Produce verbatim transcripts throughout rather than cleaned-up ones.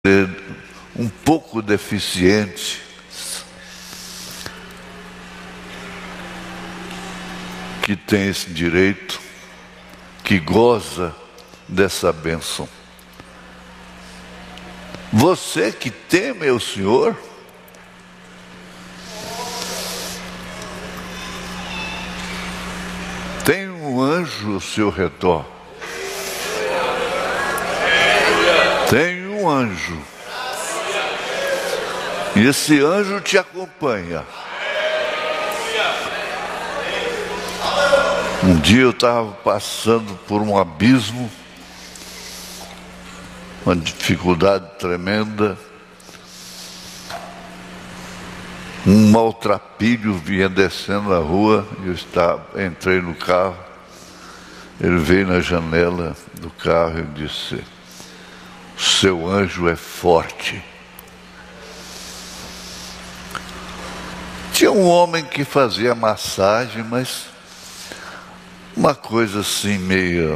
um pouco deficiente, que tem esse direito, que goza dessa bênção. Você que teme o Senhor, tem um anjo ao seu redor. Tem um anjo. E esse anjo te acompanha. Um dia eu estava passando por um abismo, uma dificuldade tremenda. Um maltrapilho vinha descendo a rua, eu estava, entrei no carro, ele veio na janela do carro e disse: "Seu anjo é forte." Tinha um homem que fazia massagem, mas uma coisa assim meia,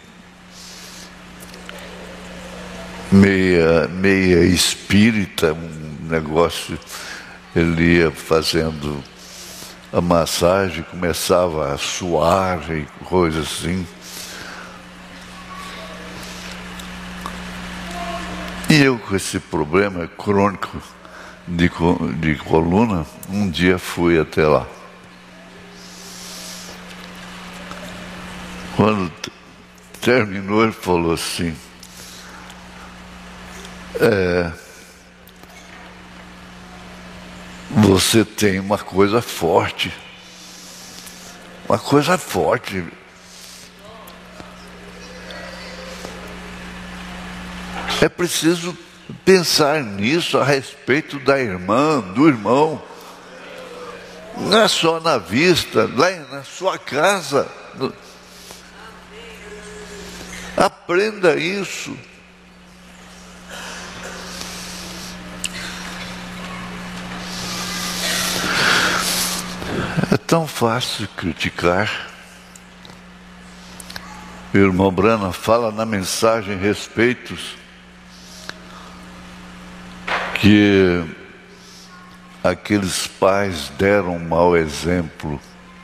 meia, meia espírita, um negócio. Ele ia fazendo a massagem, começava a suar e coisa assim. E eu, com esse problema crônico de, de coluna, um dia fui até lá. Quando terminou, ele falou assim: é, você tem uma coisa forte, uma coisa forte. É preciso pensar nisso a respeito da irmã, do irmão. Não é só na vista, lá na sua casa. Aprenda isso. É tão fácil criticar. O irmão Brana fala na mensagem Respeitos que aqueles pais deram um mau exemplo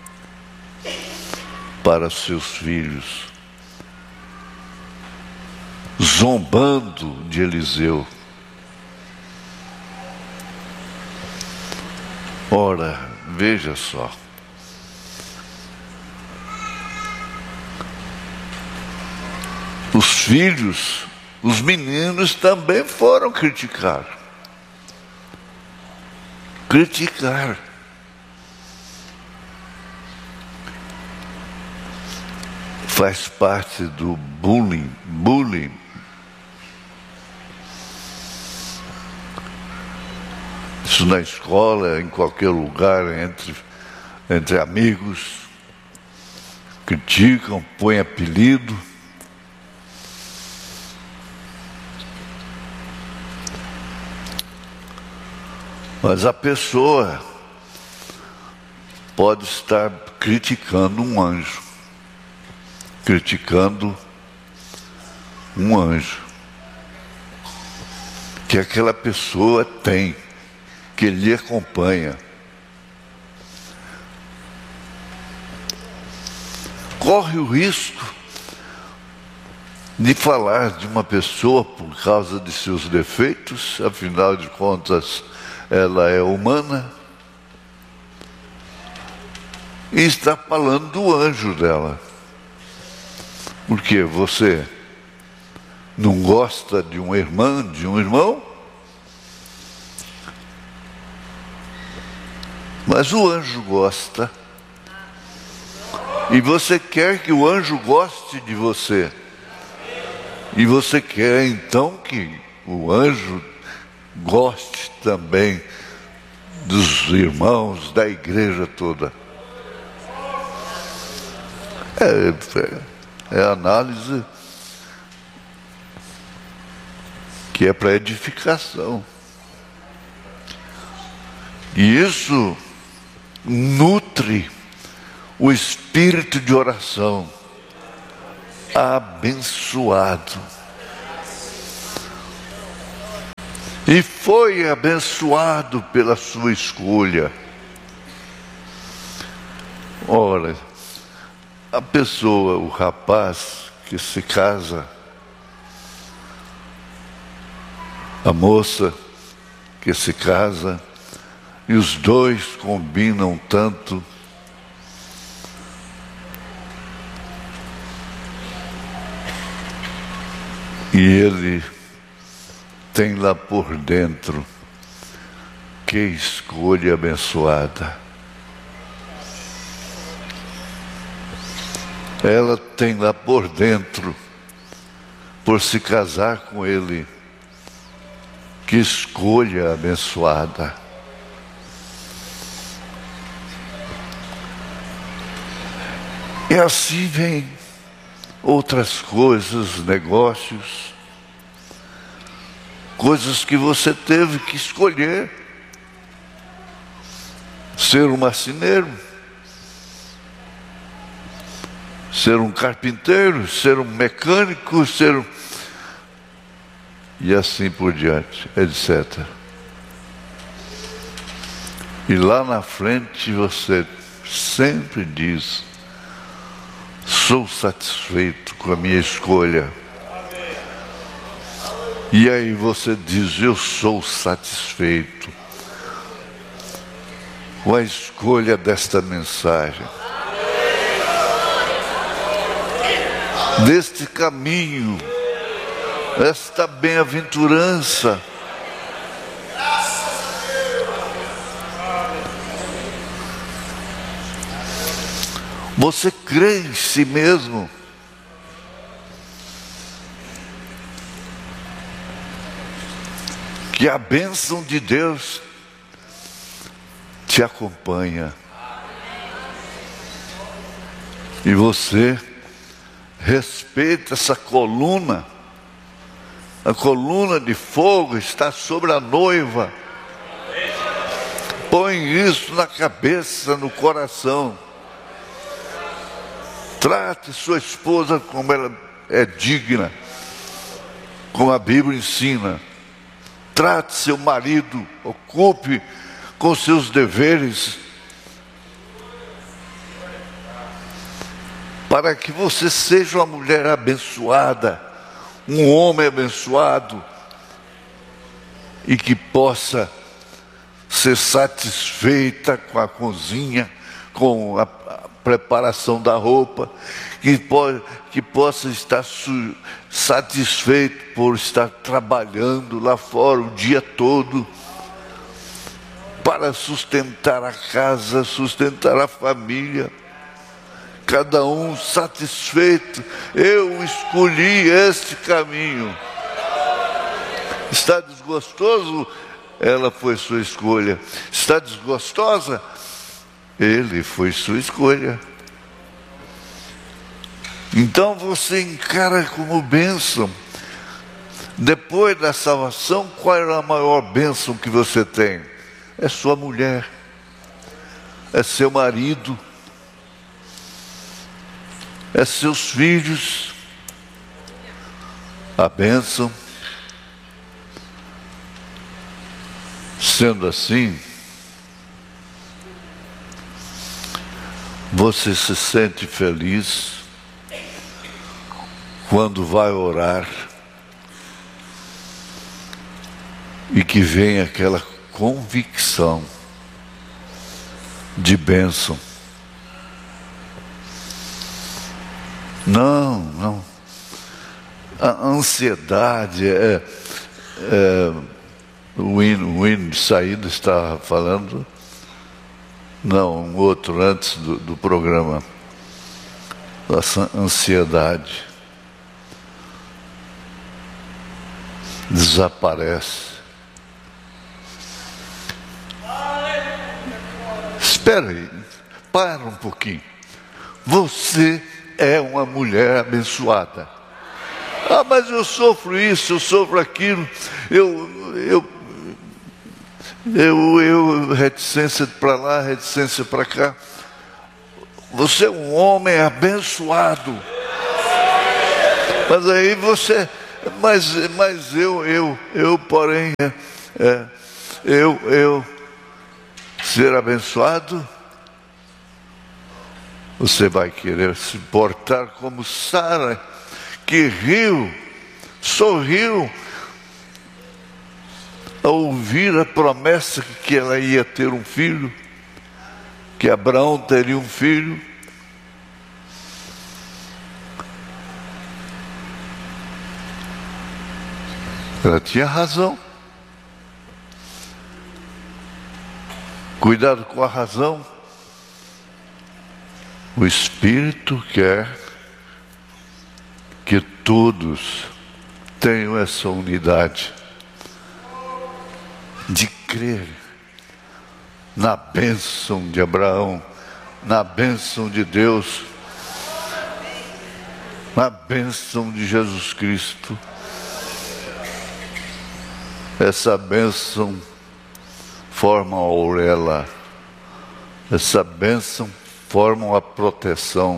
para seus filhos, zombando de Eliseu. Ora, veja só. Os filhos, os meninos também foram criticar. Criticar. Faz parte do bullying, bullying. Isso na escola, em qualquer lugar, entre, entre amigos, criticam, põem apelido. Mas a pessoa pode estar criticando um anjo, criticando um anjo que aquela pessoa tem, que lhe acompanha. Corre o risco de falar de uma pessoa por causa de seus defeitos, afinal de contas, ela é humana, e está falando do anjo dela. Porque você não gosta de uma irmã, de um irmão? Mas o anjo gosta. E você quer que o anjo goste de você. E você quer então que o anjo goste também dos irmãos, da igreja toda. É, é análise que é para edificação. E isso nutre o espírito de oração abençoado. e foi abençoado pela sua escolha. Ora, a pessoa, o rapaz que se casa, a moça que se casa, e os dois combinam tanto, e ele tem lá por dentro, que escolha abençoada. Ela tem lá por dentro, por se casar com ele, que escolha abençoada. E assim vem outras coisas, negócios, coisas que você teve que escolher. Ser um marceneiro, ser um carpinteiro, ser um mecânico, ser um... e assim por diante, etcétera. E lá na frente você sempre diz: sou satisfeito com a minha escolha. E aí você diz: eu sou satisfeito com a escolha desta mensagem, deste caminho, esta bem-aventurança. Você crê em si mesmo? Que a bênção de Deus te acompanha. E você respeita essa coluna. A coluna de fogo está sobre a noiva. Põe isso na cabeça, no coração. Trate sua esposa como ela é digna, como a Bíblia ensina. Trate seu marido, ocupe com seus deveres, para que você seja uma mulher abençoada, um homem abençoado, e que possa ser satisfeita com a cozinha, com a, a preparação da roupa, que, pode, que possa estar su, satisfeito por estar trabalhando lá fora o dia todo, para sustentar a casa, sustentar a família, cada um satisfeito. Eu escolhi este caminho. Está desgostoso? Ela foi sua escolha. Está desgostosa? Ele foi sua escolha. Então você encara como bênção. Depois da salvação, qual é a maior bênção que você tem? É sua mulher, é seu marido, é seus filhos. A bênção. Sendo assim, você se sente feliz quando vai orar e que vem aquela convicção de bênção. Não, não. A ansiedade é, é o hino, o hino de saída estava falando, não, um outro antes do, do programa, essa ansiedade desaparece. Espera aí, para um pouquinho. Você é uma mulher abençoada. Ah, mas eu sofro isso, eu sofro aquilo, eu, eu, eu, eu reticência para lá, reticência para cá. Você é um homem abençoado. Mas aí você Mas, mas eu, eu, eu, porém, é, é, eu, eu ser abençoado, você vai querer se portar como Sara, que riu, sorriu, ao ouvir a promessa que ela ia ter um filho, que Abraão teria um filho. Ela tinha razão. Cuidado com a razão. O Espírito quer que todos tenham essa unidade de crer na bênção de Abraão, na bênção de Deus, na bênção de Jesus Cristo. Essa bênção forma a auréola, essa bênção forma a proteção.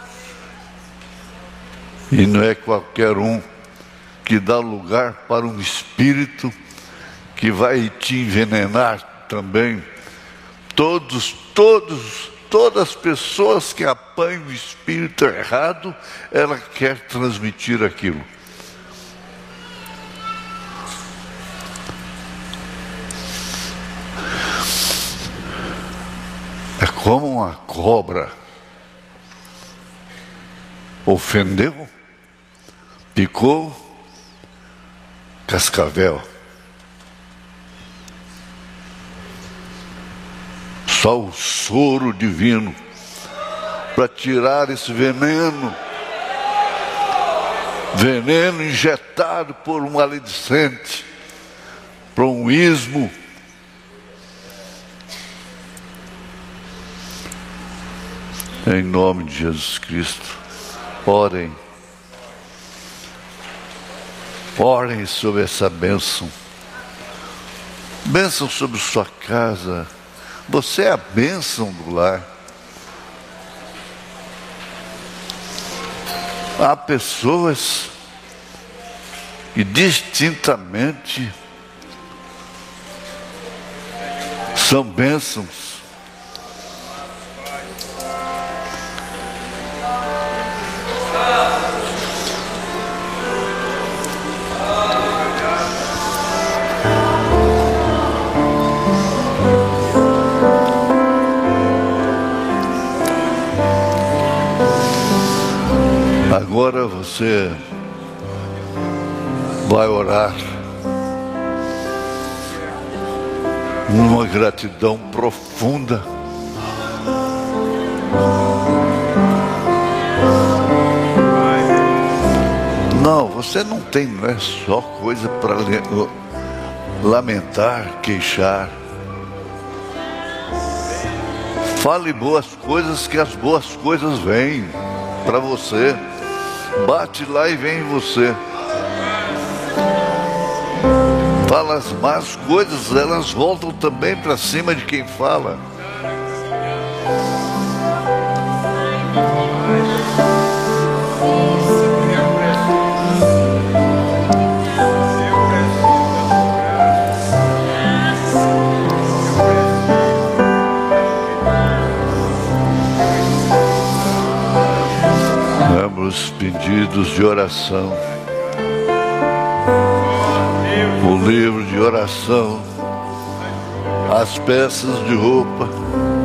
E não é qualquer um que dá lugar para um espírito que vai te envenenar também. Todos, todos, todas as pessoas que apanham o espírito errado, ela quer transmitir aquilo. É como uma cobra. Ofendeu, picou, cascavel. Só o soro divino para tirar esse veneno. Veneno injetado por um maledicente, por um ismo. Em nome de Jesus Cristo, orem. Orem sobre essa bênção. Bênção sobre sua casa. Você é a bênção do lar. Há pessoas que distintamente são bênçãos. Agora você vai orar numa gratidão profunda. Não, você não tem, não é só coisa para lamentar, queixar. Fale boas coisas, que as boas coisas vêm para você. Bate lá e vem em você. Fala as más coisas, elas voltam também para cima de quem fala. Os pedidos de oração, o livro de oração, as peças de roupa,